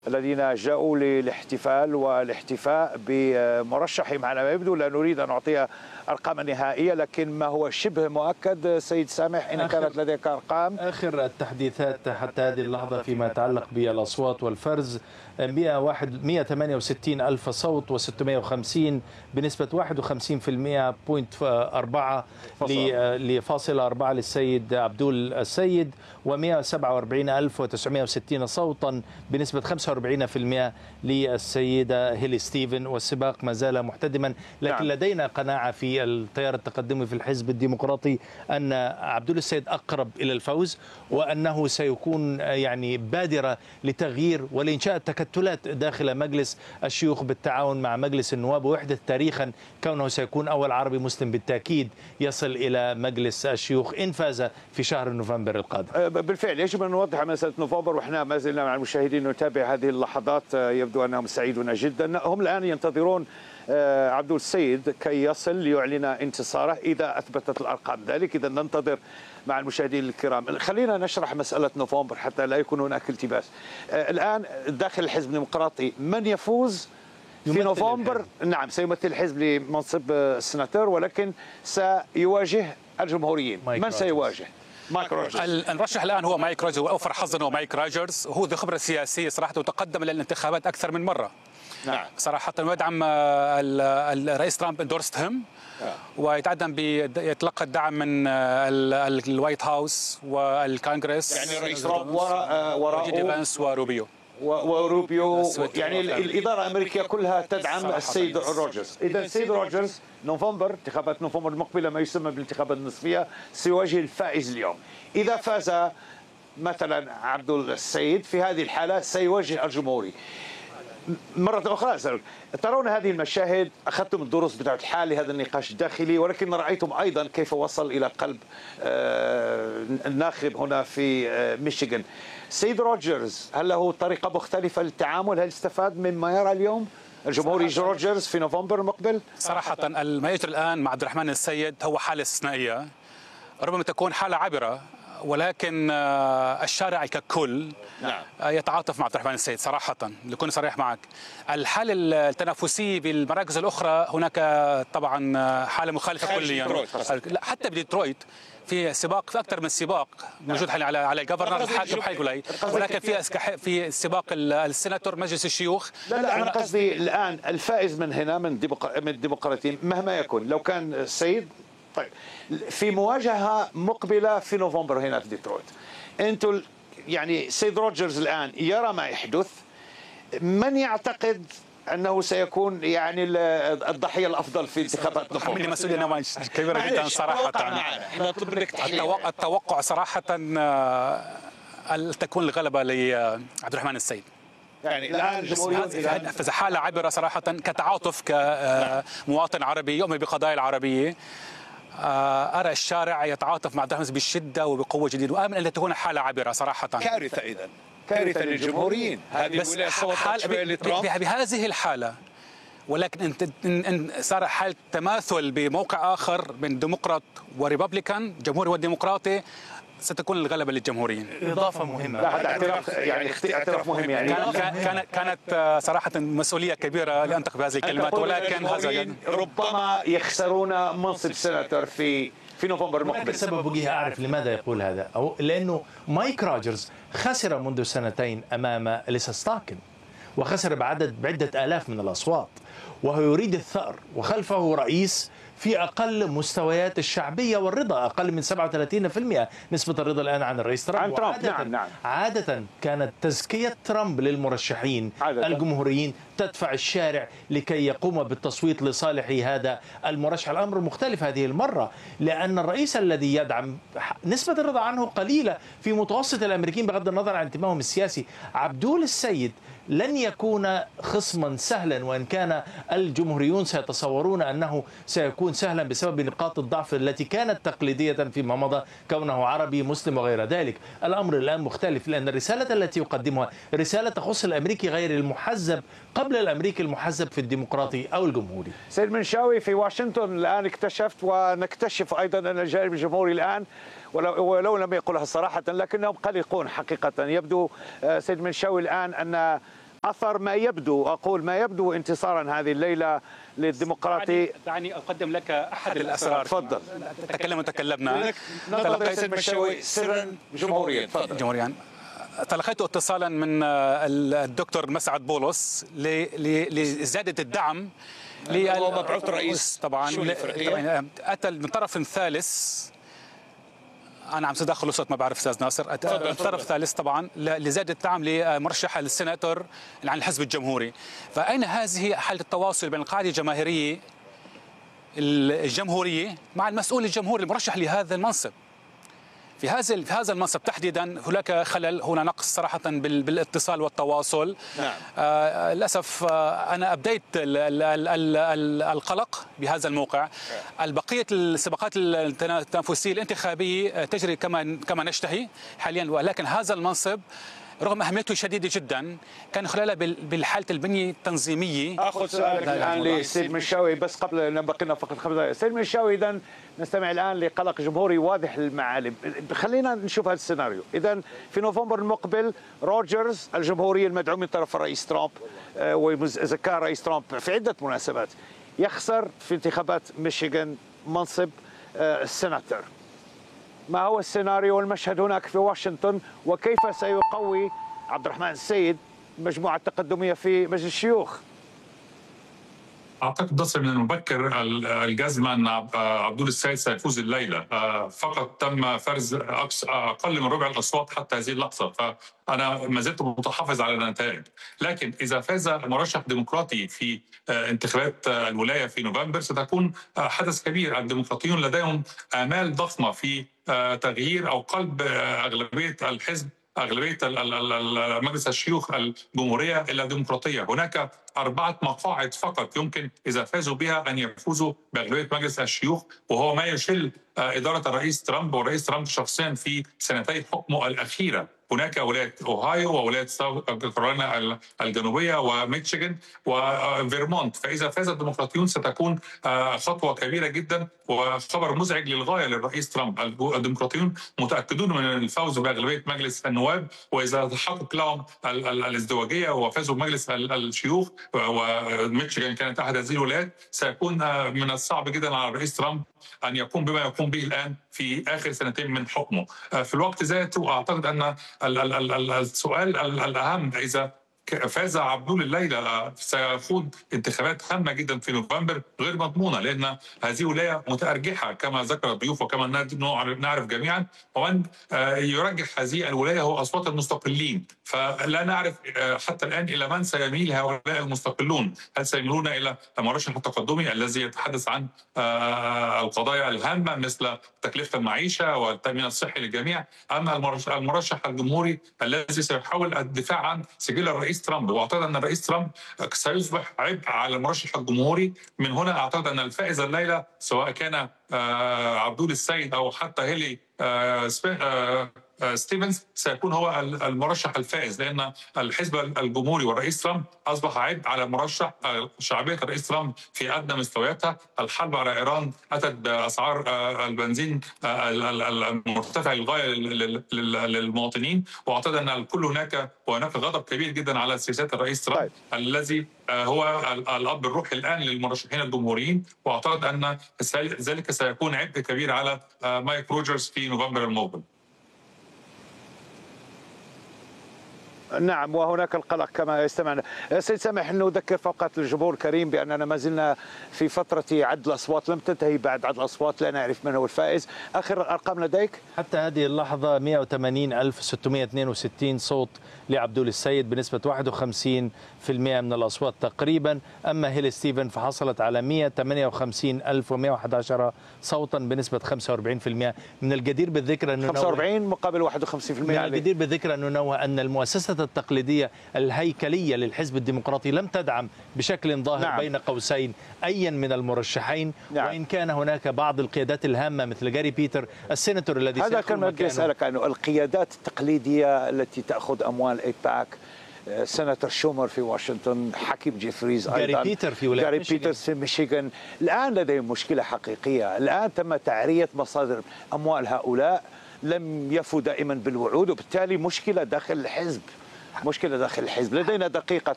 الذين جاءوا للاحتفال والاحتفاء بمرشحهم على ما يبدو. لا نريد أن نعطي أرقاما نهائية، لكن ما هو شبه مؤكد سيد سامح إن كانت لديك أرقام. آخر التحديثات حتى هذه اللحظة فيما يتعلق بالأصوات والفرز 168 ألف صوت و650 بنسبة 51.4 لفاصلة 4 للسيد عبدول السيد، و147,960 صوتا بنسبة 45% للسيدة هيلي ستيفن، والسباق ما زال محتدما. لكن لدينا قناعة في التيار التقدمي في الحزب الديمقراطي أن عبدول السيد أقرب إلى الفوز، وأنه سيكون يعني بادرة لتغيير ولإنشاء تكتلات داخل مجلس الشيوخ بالتعاون مع مجلس النواب، ويحدث تاريخا كونه سيكون أول عربي مسلم بالتأكيد يصل إلى مجلس الشيوخ إن فاز في شهر نوفمبر القادم. بالفعل يجب أن نوضح مسألة نوفمبر، وإحنا ما زلنا مع المشاهدين نتابع هذه اللحظات. يبدو أنهم سعيدون جدا. هم الآن ينتظرون عبدول السيد كي يصل ليعلن انتصاره إذا أثبتت الأرقام ذلك. إذا ننتظر مع المشاهدين الكرام. خلينا نشرح مسألة نوفمبر حتى لا يكون هناك التباس. الآن داخل الحزب الديمقراطي من يفوز في نوفمبر نعم سيمثل الحزب لمنصب السناتور، ولكن سيواجه الجمهوريين. من سيواجه؟ مايك روجرز. المرشح الآن هو مايك روجرز، وأوفر حظا هو مايك روجرز. هو ذو خبرة سياسية صراحة، وتقدم إلى الانتخابات أكثر من مرة. نعم صراحة ويدعم الرئيس ترامب اندورستهم، ويتقدم يتلقى الدعم من الوايت هاوس والكونغرس، يعني الرئيس ترامب وراء جي دي فانس وروبيو يعني الإدارة الأمريكية كلها تدعم السيد روجرز. إذا السيد روجرز نوفمبر، انتخابات نوفمبر المقبلة ما يسمى بالانتخابات النصفية، سيواجه الفائز اليوم. إذا فاز مثلا عبدول السيد في هذه الحالة سيواجه الجمهوري. مرة أخرى أسألك، ترون هذه المشاهد؟ أخذتم الدروس بتاعت الحال لهذا النقاش الداخلي، ولكن رأيتم أيضا كيف وصل إلى قلب الناخب هنا في ميشيغان. سيد روجرز هل له طريقة مختلفة للتعامل؟ هل استفاد مما يرى اليوم الجمهوري روجرز في نوفمبر المقبل؟ صراحة ما يجري الآن مع عبد الرحمن السيد هو حالة استثنائية، ربما تكون حالة عابرة، ولكن الشارع ككل يتعاطف مع عبد الرحمن السيد صراحة. لكون صريح معك، الحالة التنافسية بالمراكز الأخرى هناك طبعا حالة مخالفة كليا. حتى بديترويت في سباق، في أكثر من سباق موجود على الجفرنر الحاكم حيقولي، ولكن في سباق السيناتور مجلس الشيوخ. لا أنا قصدي الآن الفائز من هنا من الديمقراطيين مهما يكون، لو كان السيد طيب في مواجهة مقبلة في نوفمبر هنا في ديترويت، انتم يعني سيد روجرز الآن يرى ما يحدث، من يعتقد أنه سيكون يعني الضحية الأفضل في انتخابات نوفمبر؟ حملي مسؤولية كبيرة جدا صراحة. التوقع صراحة تكون الغلبة لعبد الرحمن السيد. يعني الآن الجمهوريين في حالة عابرة صراحة، كتعاطف كمواطن عربي يؤمن بالقضايا العربية. أرى الشارع يتعاطف مع عبد الرحمن وبشدة وبقوة جديدة، وآمن أن تكون حالة عابرة صراحة. كارثة إذن، كارثة للجمهوريين. هذه بهذه الحالة، ولكن إن صار حالة تماثل بموقع آخر بين ديمقراط وريبابليكان، جمهوري والديمقراطي، ستكون الغلبة للجمهوريين. إضافة مهمة. لا هذا اعتراف يعني اعتراف مهم يعني. كانت صراحة مسؤولية كبيرة لأنطق بهذه الكلمات، ولكن هذا ربما يخسرون منصب سناتور في نوفمبر المقبل. سبب وجيه أعرف لماذا يقول هذا، أو لأنه مايك روجرز خسر منذ سنتين أمام ليسا ستاكن، وخسر بعدة آلاف من الأصوات، وهو يريد الثأر، وخلفه رئيس في أقل مستويات الشعبية والرضا، أقل من 37% نسبة الرضا الآن عن الرئيس ترامب. عادة كانت تزكية ترامب للمرشحين الجمهوريين تدفع الشارع لكي يقوم بالتصويت لصالح هذا المرشح. الأمر مختلف هذه المرة، لأن الرئيس الذي يدعم نسبة الرضا عنه قليلة في متوسط الأمريكيين بغض النظر عن انتمائهم السياسي. عبدول السيد لن يكون خصما سهلا، وإن كان الجمهوريون سيتصورون أنه سيكون سهلا بسبب نقاط الضعف التي كانت تقليدية فيما مضى، كونه عربي مسلم وغير ذلك. الأمر الآن مختلف، لأن الرسالة التي يقدمها رسالة تخص الأمريكي غير المحزب قبل الأمريكي المحزب في الديمقراطي أو الجمهوري. سيد منشاوي، في واشنطن الآن اكتشفت ونكتشف أيضا أن الجانب الجمهوري الآن ولو لم يقلها صراحة لكنهم قلقون حقيقة. يبدو سيد منشاوي الآن أن أثر ما يبدو، أقول ما يبدو انتصارا هذه الليلة للديمقراطي. دعني أقدم لك أحد الأسرار. تفضل. تكلمنا. نظر السيد مشاوي سرا جمهوريا. تفضل. جمهوريا. تلقيت اتصالا من الدكتور مسعد بولس لزيادة الدعم مبعوث الرئيس طبعا أتى من طرف ثالث. أنا عم تدخل الصوت، ما بعرف أستاذ ناصر. الطرف الثالث طبعا لزيادة الدعم لمرشح السيناتور عن الحزب الجمهوري. فأين هذه حالة التواصل بين القاعدة الجمهورية مع المسؤول الجمهوري المرشح لهذا المنصب؟ في هذا المنصب تحديدا هناك خلل، هنا نقص صراحة بالاتصال والتواصل. نعم. للأسف أنا أبديت القلق بهذا الموقع. البقية السباقات التنافسية الانتخابية تجري كما نشتهي حاليا، ولكن هذا المنصب رغم أهميته شديدة جدا كان خلالها بالحالة البنية التنظيمية. أخذ سؤالك الآن لسيد مشاوي، بس قبل أن بقي لنا فقط 5 دقائق. سيد مشاوي، إذا نستمع الآن لقلق جمهوري واضح المعالم. خلينا نشوف هذا السيناريو. إذا في نوفمبر المقبل روجرز الجمهوري المدعوم من طرف الرئيس ترامب وزكاه رئيس ترامب في عدة مناسبات يخسر في انتخابات ميشيغان منصب السناتور. ما هو السيناريو والمشهد هناك في واشنطن، وكيف سيقوي عبد الرحمن السيد مجموعة تقدمية في مجلس الشيوخ؟ أعتقد نصر من المبكر الجزم أن عبدول السيد سيفوز الليلة. فقط تم فرز أقل من ربع الأصوات حتى هذه اللحظة، فأنا ما زلت متحفظ على النتائج. لكن إذا فاز مرشح ديمقراطي في انتخابات الولاية في نوفمبر ستكون حدث كبير. الديمقراطيون لديهم آمال ضخمة في تغيير أو قلب أغلبية الحزب، أغلبية مجلس الشيوخ الجمهورية إلى ديمقراطية. هناك 4 مقاعد فقط يمكن إذا فازوا بها أن يفوزوا بأغلبية مجلس الشيوخ، وهو ما يشل إدارة الرئيس ترامب والرئيس ترامب شخصيا في سنتي حكمه الأخيرة. هناك ولاية أوهايو وولاية كارولاينا الجنوبية وميشيغان وفيرمونت. فإذا فاز الديمقراطيون ستكون خطوة كبيرة جدا وخبر مزعج للغاية للرئيس ترامب. الديمقراطيون متأكدون من الفوز بأغلبية مجلس النواب، وإذا تحقق لهم الازدواجية وفازوا بمجلس الشيوخ وميشيغان كانت أحد هذه الولايات، سيكون من الصعب جدا على الرئيس ترامب أن يقوم بما يقوم به الآن في آخر سنتين من حكمه. في الوقت ذاته أعتقد أن السؤال الأهم إذا فاز عبدول الليلة سيخوض انتخابات هامة جدا في نوفمبر غير مضمونة، لأن هذه ولاية متأرجحة كما ذكر الضيوف وكما نعرف جميعا. ومن يرجح هذه الولاية هو أصوات المستقلين، فلا نعرف حتى الآن إلى من سيميل هؤلاء المستقلون. هل سيميلون إلى المرشح التقدمي الذي يتحدث عن القضايا الهامة مثل تكلفة المعيشة والتأمين الصحي للجميع، أما المرشح الجمهوري الذي سيحاول الدفاع عن سجل الرئيس ترامب؟ واعتقد ان الرئيس ترامب سيصبح عبء على المرشح الجمهوري. من هنا اعتقد ان الفائز الليله سواء كان عبدول السيد او حتى هيلي ستيفنز سيكون هو المرشح الفائز، لأن الحزب الجمهوري والرئيس ترامب أصبح عبء على المرشح. شعبية الرئيس ترامب في أدنى مستوياتها. الحرب على إيران أتت بأسعار البنزين المرتفع للغاية للمواطنين، وأعتقد أن الكل هناك غضب كبير جدا على سياسات الرئيس ترامب الذي هو الأب الروحي الآن للمرشحين الجمهوريين. وأعتقد أن ذلك سيكون عبء كبير على مايك روجرز في نوفمبر المقبل. نعم، وهناك القلق كما استمعنا. سيد سامح، نذكر فقط الجمهور الكريم بأننا ما زلنا في فترة عد الأصوات، لم تنتهي بعد عد الأصوات، لا نعرف من هو الفائز. آخر الأرقام لديك؟ حتى هذه اللحظة 180,662 صوت لعبدول السيد بنسبة 51% من الأصوات تقريبا. أما هيلي ستيفن فحصلت على 158,111 صوتا بنسبة 45%. من الجدير بالذكر أنه 45 مقابل 51%. من الجدير بالذكر أن المؤسسة التقليدية الهيكلية للحزب الديمقراطي لم تدعم بشكل ظاهر بين قوسين أيا من المرشحين. وإن كان هناك بعض القيادات الهامة مثل جاري بيتر السيناتور الذي هذا كان بدي أسألك عنه، القيادات التقليدية التي تأخذ أموال إيباك، سيناتور شومر في واشنطن، حكيم جيفريز أيضا، جاري بيتر في ولاية ميشيغان، الآن لديهم مشكلة حقيقية. الآن تم تعرية مصادر أموال هؤلاء، لم يفوا دائما بالوعود، وبالتالي مشكلة داخل الحزب. لدينا دقيقة